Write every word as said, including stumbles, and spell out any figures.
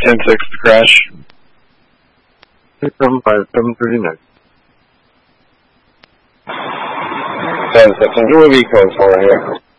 ten six to crash. six seven five, seven thirty-nine. ten six, enjoy V code for here.